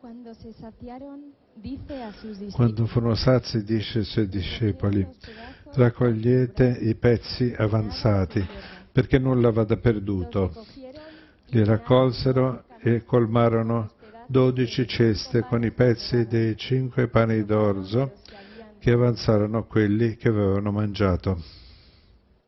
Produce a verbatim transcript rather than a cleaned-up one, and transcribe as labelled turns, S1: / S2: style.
S1: Quando furono sazi, disse ai suoi discepoli: raccogliete i pezzi avanzati, perché nulla vada perduto. Li raccolsero e colmarono dodici ceste con i pezzi dei cinque pani d'orzo che avanzarono quelli che avevano mangiato.